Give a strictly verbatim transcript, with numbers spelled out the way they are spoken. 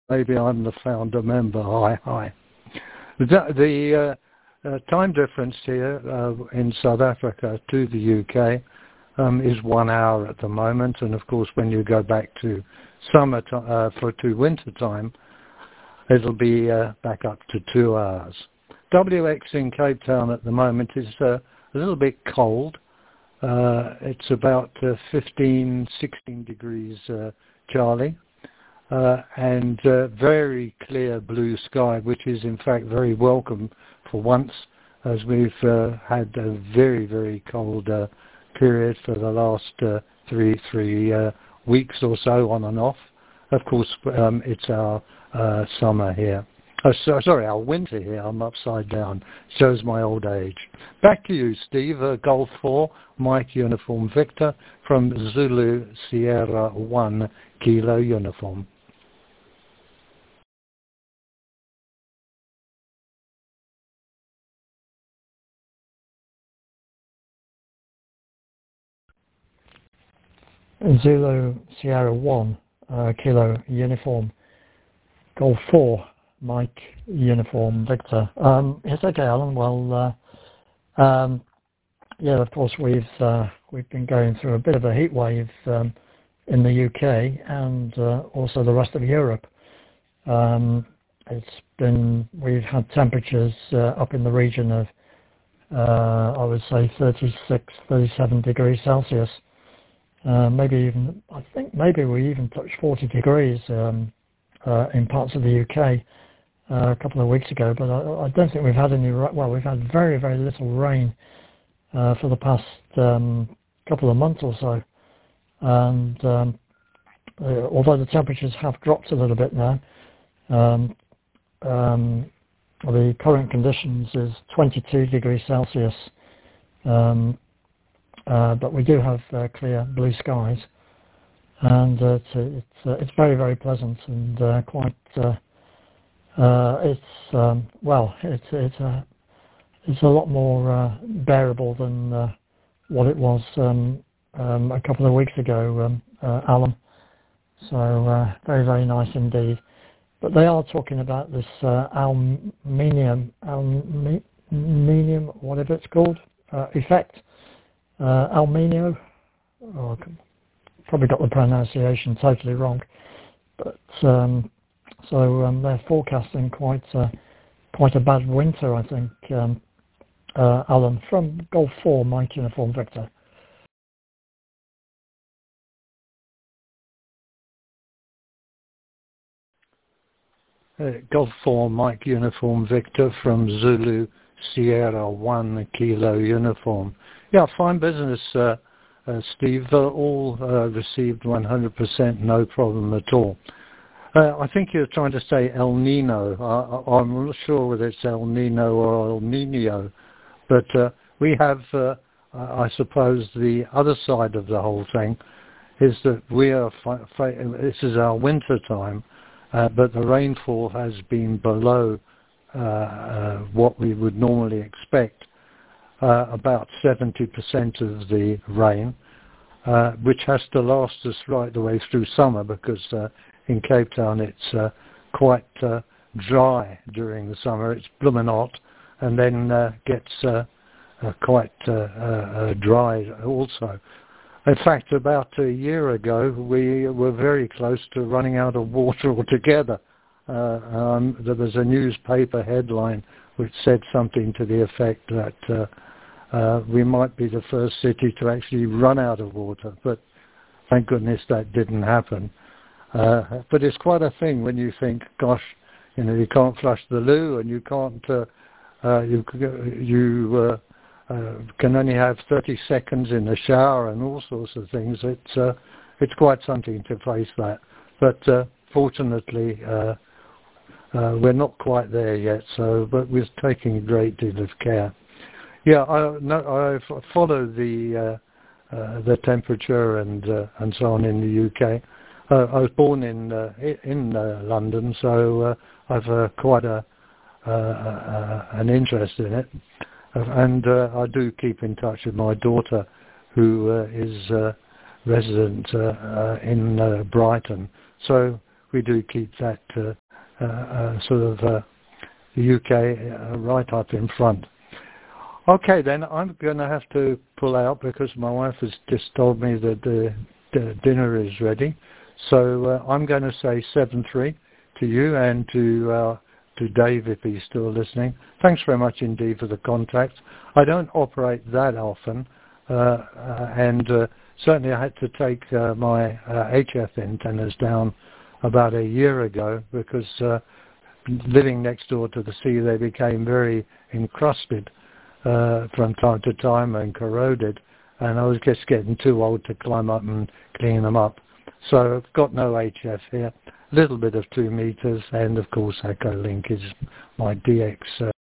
Maybe I'm the founder member. Hi, hi. The, the uh, uh, time difference here uh, in South Africa to the U K um, is one hour at the moment, and of course, when you go back to summer to, uh, for to winter time, it'll be uh, back up to two hours. W X in Cape Town at the moment is uh, a little bit cold. Uh, it's about uh, fifteen, sixteen degrees uh, Charlie. Uh, and uh, very clear blue sky, which is in fact very welcome for once, as we've uh, had a very, very cold uh, period for the last uh, three, three uh, weeks or so, on and off. Of course, um, it's our uh, summer here. Oh, so, sorry, our winter here. I'm upside down. Shows my old age. Back to you, Steve. Uh, Golf four, Mike Uniform Victor from Zulu Sierra one Kilo Uniform. Zulu Sierra one uh, Kilo Uniform, Golf four, Mike Uniform Victor. Um, yes, okay, Alan. Well, uh, um, yeah, of course we've uh, we've been going through a bit of a heat wave um, in the U K and uh, also the rest of Europe. Um, it's been we've had temperatures uh, up in the region of uh, I would say thirty-six, thirty-seven degrees Celsius. Uh, maybe even, I think maybe we even touched forty degrees um, uh, in parts of the U K uh, a couple of weeks ago, but I, I don't think we've had any, well, we've had very, very little rain uh, for the past um, couple of months or so. And um, uh, although the temperatures have dropped a little bit now, um, um, the current conditions is twenty-two degrees Celsius. Um, Uh, but we do have uh, clear blue skies, and uh, it's it's, uh, it's very, very pleasant and uh, quite uh, uh, it's um, well it's it's a it's a lot more uh, bearable than uh, what it was um, um, a couple of weeks ago, um, uh, Alan. So uh, very, very nice indeed. But they are talking about this uh, aluminium aluminium whatever it's called uh, effect. Uh, El Nino, oh, probably got the pronunciation totally wrong, but um, so um, they're forecasting quite a, quite a bad winter, I think. Um, uh, Alan, from Golf four, Mike Uniform Victor. Uh, Golf four, Mike Uniform Victor from Zulu Sierra one Kilo Uniform. Yeah, fine business, uh, uh, Steve. Uh, all uh, received one hundred percent, no problem at all. Uh, I think you're trying to say El Nino. I, I'm not sure whether it's El Nino or El Nino, but uh, we have, uh, I suppose, the other side of the whole thing is that we are, fi- fi- this is our winter time, uh, but the rainfall has been below uh, uh, what we would normally expect. Uh, about seventy percent of the rain, uh, which has to last us right the way through summer, because uh, in Cape Town it's uh, quite uh, dry during the summer. It's blooming hot, and then uh, gets uh, uh, quite uh, uh, dry also. In fact, about a year ago, we were very close to running out of water altogether. Uh, um, there was a newspaper headline which said something to the effect that uh, uh, we might be the first city to actually run out of water, but thank goodness that didn't happen. Uh, but it's quite a thing when you think, gosh, you know, you can't flush the loo, and you can't, uh, uh, you you uh, uh, can only have thirty seconds in the shower and all sorts of things. It's uh, it's quite something to face that. But uh, fortunately, uh, uh, we're not quite there yet. So, but we're taking a great deal of care. Yeah, I, no, I follow the uh, uh, the temperature and uh, and so on in the U K. Uh, I was born in uh, in uh, London, so uh, I've uh, quite a uh, uh, an interest in it, and uh, I do keep in touch with my daughter, who uh, is uh, resident uh, uh, in uh, Brighton. So we do keep that uh, uh, uh, sort of uh, the U K uh, right up in front. Okay, then I'm going to have to pull out because my wife has just told me that the, the dinner is ready. So uh, I'm going to say seven three to you and to uh, to Dave if he's still listening. Thanks very much indeed for the contact. I don't operate that often, uh, uh, and uh, certainly I had to take uh, my uh, H F antennas down about a year ago because uh, living next door to the sea, they became very encrusted uh, from time to time and corroded, and I was just getting too old to climb up and clean them up. So I've got no H F here, a little bit of two meters, and of course Echolink is my D X uh,